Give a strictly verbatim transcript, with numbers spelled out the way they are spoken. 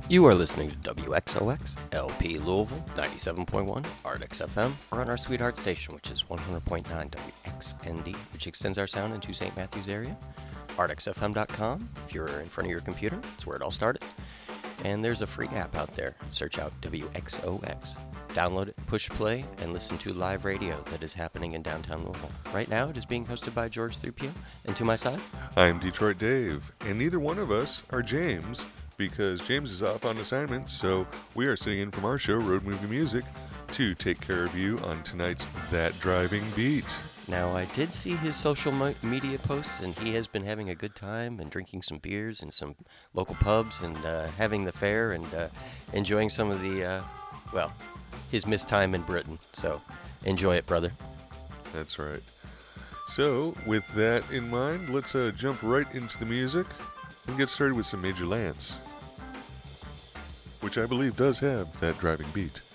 You are listening to W X O X, L P Louisville, ninety-seven point one, Artix F M, or on our sweetheart station, which is one hundred point nine W X N D, which extends our sound into Saint Matthews area. Artix F M dot com, if you're in front of your computer, that's where it all started. And there's a free app out there. Search out W X O X. Download it, push play, and listen to live radio that is happening in downtown Louisville. Right now, it is being hosted by George Thurpio, and to my side, I'm Detroit Dave, and neither one of us are James, because James is off on assignment, so we are sitting in from our show, Road Movie Music, to take care of you on tonight's That Driving Beat. Now, I did see his social mo- media posts, and he has been having a good time and drinking some beers in some local pubs and uh, having the fair and uh, enjoying some of the, uh, well, his missed time in Britain. So, enjoy it, brother. That's right. So, with that in mind, let's uh, jump right into the music and get started with some Major Lance, which I believe does have that driving beat.